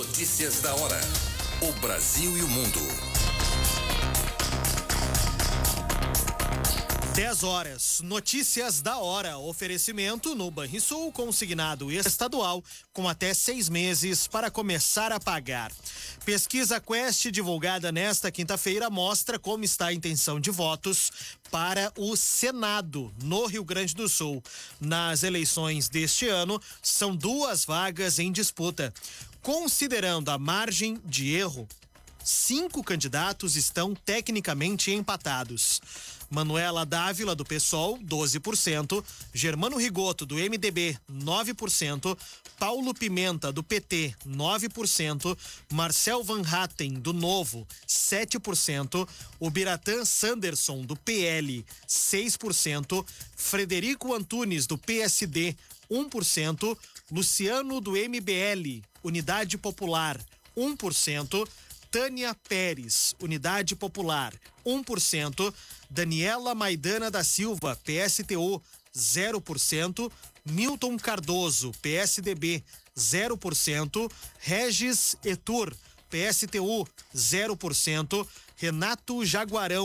Notícias da hora. O Brasil e o mundo. 10 horas, notícias da hora, oferecimento no Banrisul, consignado estadual, com até 6 meses para começar a pagar. Pesquisa Quest, divulgada nesta quinta-feira, mostra como está a intenção de votos para o Senado, no Rio Grande do Sul. Nas eleições deste ano, são 2 vagas em disputa. Considerando a margem de erro, 5 candidatos estão tecnicamente empatados. Manuela Dávila, do PSOL, 12%, Germano Rigoto, do MDB, 9%, Paulo Pimenta, do PT, 9%, Marcel Van Hatten, do Novo, 7%, o Biratã Sanderson, do PL, 6%, Frederico Antunes, do PSD, 1%, Luciano, do MBL, Unidade Popular, 1%, Tânia Pérez, Unidade Popular, 1%, Daniela Maidana da Silva, PSTU, 0%, Milton Cardoso, PSDB, 0%, Regis Etur, PSTU, 0%, Renato Jaguarão,